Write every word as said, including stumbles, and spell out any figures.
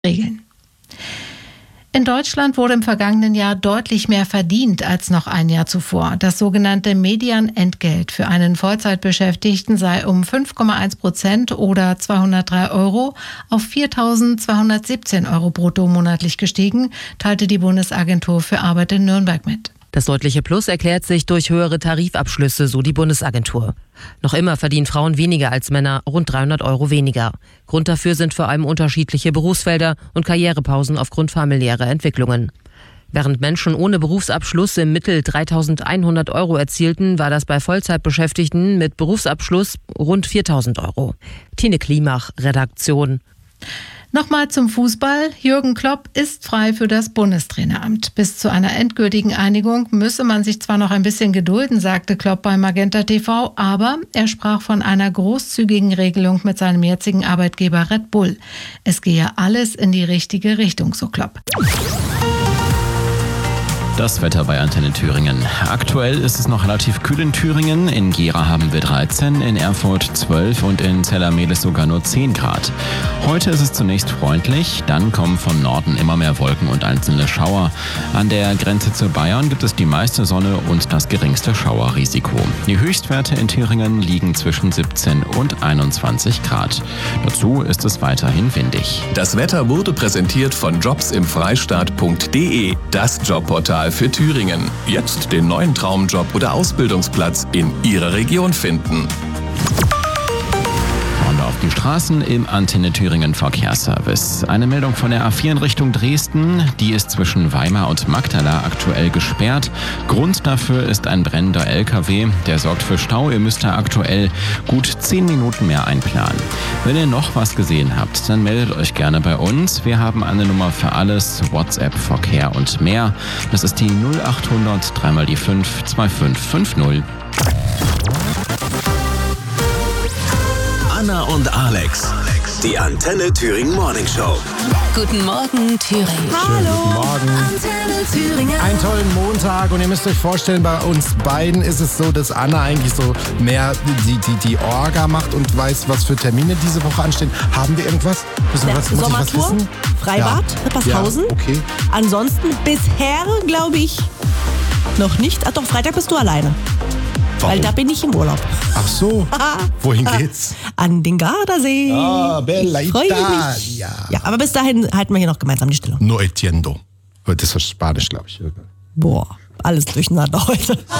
Regeln. In Deutschland wurde im vergangenen Jahr deutlich mehr verdient als noch ein Jahr zuvor. Das sogenannte Medianentgelt für einen Vollzeitbeschäftigten sei um fünf Komma eins Prozent oder zweihundertdrei Euro auf viertausendzweihundertsiebzehn Euro brutto monatlich gestiegen, teilte die Bundesagentur für Arbeit in Nürnberg mit. Das deutliche Plus erklärt sich durch höhere Tarifabschlüsse, so die Bundesagentur. Noch immer verdienen Frauen weniger als Männer, rund dreihundert Euro weniger. Grund dafür sind vor allem unterschiedliche Berufsfelder und Karrierepausen aufgrund familiärer Entwicklungen. Während Menschen ohne Berufsabschluss im Mittel dreitausendeinhundert Euro erzielten, war das bei Vollzeitbeschäftigten mit Berufsabschluss rund viertausend Euro. Tine Klimach, Redaktion. Nochmal zum Fußball. Jürgen Klopp ist frei für das Bundestraineramt. Bis zu einer endgültigen Einigung müsse man sich zwar noch ein bisschen gedulden, sagte Klopp bei Magenta T V, aber er sprach von einer großzügigen Regelung mit seinem jetzigen Arbeitgeber Red Bull. Es gehe alles in die richtige Richtung, so Klopp. Das Wetter bei Antenne Thüringen. Aktuell ist es noch relativ kühl in Thüringen. In Gera haben wir dreizehn, in Erfurt zwölf und in Zellermelis sogar nur zehn Grad. Heute ist es zunächst freundlich, dann kommen von Norden immer mehr Wolken und einzelne Schauer. An der Grenze zu Bayern gibt es die meiste Sonne und das geringste Schauerrisiko. Die Höchstwerte in Thüringen liegen zwischen siebzehn und einundzwanzig Grad. Dazu ist es weiterhin windig. Das Wetter wurde präsentiert von jobsimfreistaat punkt de, das Jobportal für Thüringen. Jetzt den neuen Traumjob oder Ausbildungsplatz in Ihrer Region finden. Auf die Straßen im Antenne Thüringen Verkehrsservice. Eine Meldung von der A vier in Richtung Dresden. Die ist zwischen Weimar und Magdala aktuell gesperrt. Grund dafür ist ein brennender L K W. Der sorgt für Stau. Ihr müsst da aktuell gut zehn Minuten mehr einplanen. Wenn ihr noch was gesehen habt, dann meldet euch gerne bei uns. Wir haben eine Nummer für alles. WhatsApp, Verkehr und mehr. Das ist die null achthundert drei mal die fünf zwei fünf fünf null. Anna und Alex, die Antenne Thüringen Morning Show. Guten Morgen, Thüringen. Hallo. Guten Morgen. Antenne Thüringen. Einen tollen Montag und ihr müsst euch vorstellen, bei uns beiden ist es so, dass Anna eigentlich so mehr die, die, die Orga macht und weiß, was für Termine diese Woche anstehen. Haben wir irgendwas? Müssen wir Ja, was, muss ich was Sommertour, wissen? Freibad, Ja. Rippershausen. Ja, okay. Ansonsten bisher, glaube ich, noch nicht. Ach doch, Freitag bist du alleine. Warum? Weil da bin ich im Urlaub. Ach so. Wohin geht's? An den Gardasee. Ah, Bella Ich freu mich. Italia. Ja, aber bis dahin halten wir hier noch gemeinsam die Stellung. No entiendo. Das ist Spanisch, glaube ich. Boah, alles durcheinander heute.